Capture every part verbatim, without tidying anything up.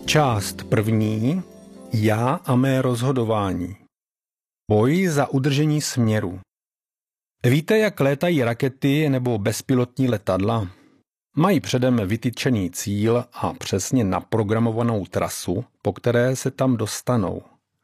Část první. Já a mé rozhodování. Boj za udržení směru. Víte, jak létají rakety nebo bezpilotní letadla? Mají předem vytyčený cíl a přesně naprogramovanou trasu, po které se tam dostanou.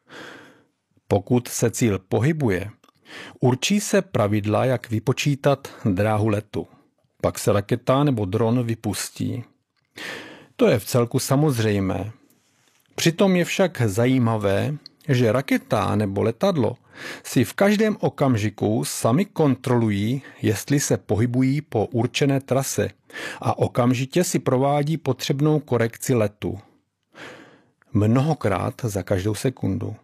Pokud se cíl pohybuje, určí se pravidla, jak vypočítat dráhu letu. Pak se raketa nebo dron vypustí. To je vcelku samozřejmé. Přitom je však zajímavé, že raketa nebo letadlo si v každém okamžiku sami kontrolují, jestli se pohybují po určené trase a okamžitě si provádí potřebnou korekci letu. Mnohokrát za každou sekundu.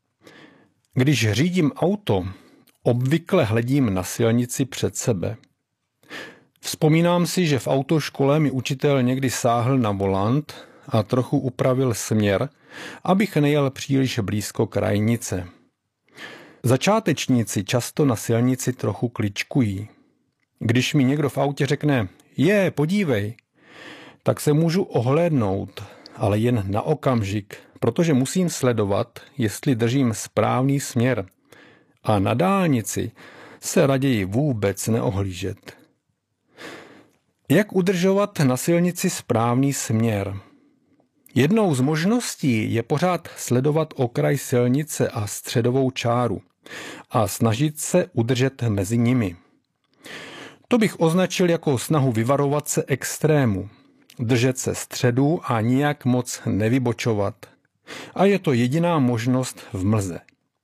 Když řídím auto, obvykle hledím na silnici před sebe. Vzpomínám si, že v autoškole mi učitel někdy sáhl na volant a trochu upravil směr, abych nejel příliš blízko krajnice. Začátečníci často na silnici trochu kličkují. Když mi někdo v autě řekne, je, podívej, tak se můžu ohlédnout, ale jen na okamžik, protože musím sledovat, jestli držím správný směr. A na dálnici se raději vůbec neohlížet. Jak udržovat na silnici správný směr? Jednou z možností je pořád sledovat okraj silnice a středovou čáru a snažit se udržet mezi nimi. To bych označil jako snahu vyvarovat se extrému, držet se středu a nijak moc nevybočovat. A je to jediná možnost v mlze.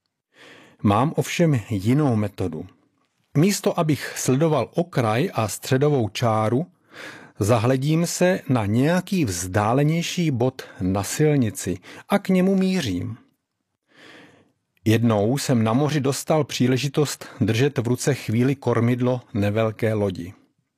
Mám ovšem jinou metodu. Místo abych sledoval okraj a středovou čáru, zahledím se na nějaký vzdálenější bod na silnici a k němu mířím. Jednou jsem na moři dostal příležitost držet v ruce chvíli kormidlo nevelké lodi.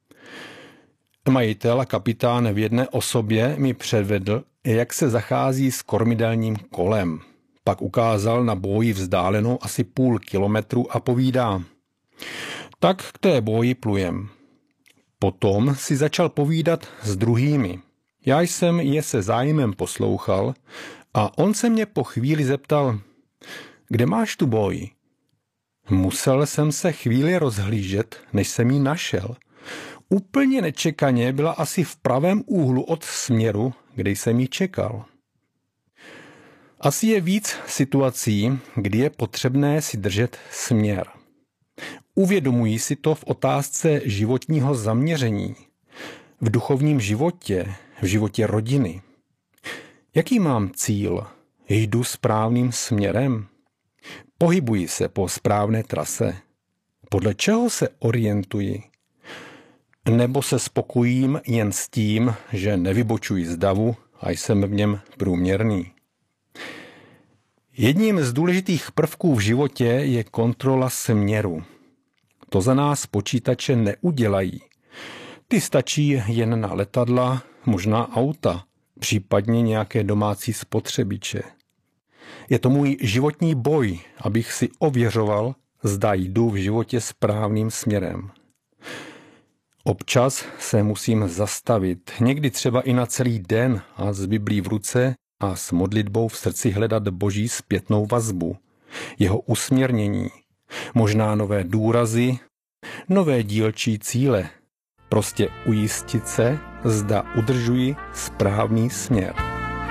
Majitel a kapitán v jedné osobě mi předvedl, jak se zachází s kormidelním kolem. Pak ukázal na bóji vzdálenou asi půl kilometru a povídá: tak k té bóji plujem. Potom si začal povídat s druhými. Já jsem je se zájmem poslouchal a on se mě po chvíli zeptal, kde máš tu bóji? Musel jsem se chvíli rozhlížet, než jsem ji našel. Úplně nečekaně byla asi v pravém úhlu od směru, kde jsem ji čekal. Asi je víc situací, kdy je potřebné si držet směr. Uvědomují si to v otázce životního zaměření, v duchovním životě, v životě rodiny. Jaký mám cíl? Jdu správným směrem? Pohybuji se po správné trase? Podle čeho se orientuji? Nebo se spokojím jen s tím, že nevybočuji z davu a jsem v něm průměrný? Jedním z důležitých prvků v životě je kontrola směru. To za nás počítače neudělají. Ty stačí jen na letadla, možná auta, případně nějaké domácí spotřebiče. Je to můj životní boj, abych si ověřoval, zda jdu v životě správným směrem. Občas se musím zastavit, někdy třeba i na celý den a s Biblí v ruce a s modlitbou v srdci hledat Boží zpětnou vazbu, jeho usměrnění, možná nové důrazy, nové dílčí cíle. Prostě ujistit se, zda udržuji správný směr.